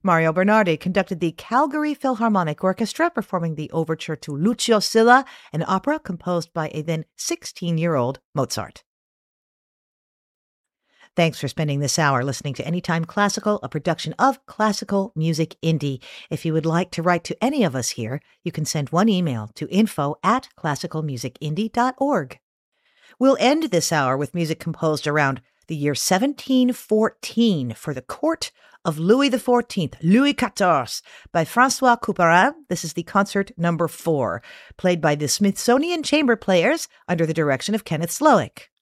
Mario Bernardi conducted the Calgary Philharmonic Orchestra, performing the overture to Lucio Silla, an opera composed by a then 16-year-old Mozart. Thanks for spending this hour listening to Anytime Classical, a production of Classical Music Indie. If you would like to write to any of us here, you can send one email to info@classicalmusicindie.org. We'll end this hour with music composed around the year 1714 for the court of Louis XIV, Louis XIV, by François Couperin. This is the concert number 4, played by the Smithsonian Chamber Players under the direction of Kenneth Slowick.